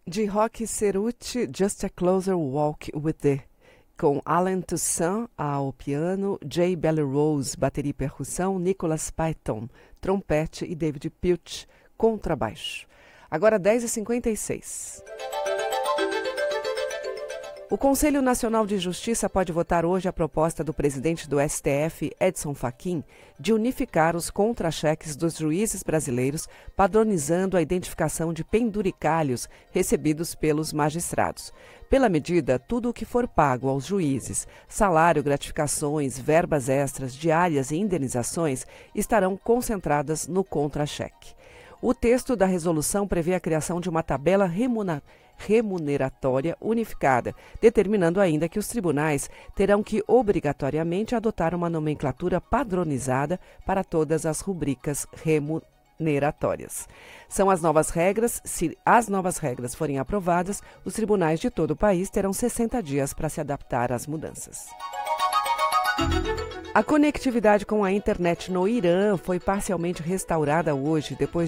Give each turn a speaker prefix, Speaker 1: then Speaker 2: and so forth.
Speaker 1: De Roque Cerutti, Just a Closer Walk with Thee, com Alan Toussaint ao piano, Jay Bellerose, bateria e percussão, Nicholas Payton, trompete e David Pilch, contrabaixo. Agora 10h56. O Conselho Nacional de Justiça pode votar hoje a proposta do presidente do STF, Edson Fachin, de unificar os contra-cheques dos juízes brasileiros, padronizando a identificação de penduricalhos recebidos pelos magistrados. Pela medida, tudo o que for pago aos juízes, salário, gratificações, verbas extras, diárias e indenizações, estarão concentradas no contra-cheque. O texto da resolução prevê a criação de uma tabela remuneratória unificada, determinando ainda que os tribunais terão que obrigatoriamente adotar uma nomenclatura padronizada para todas as rubricas remuneratórias. São as novas regras. Se as novas regras forem aprovadas, os tribunais de todo o país terão 60 dias para se adaptar às mudanças. A conectividade com a internet no Irã foi parcialmente restaurada hoje, depois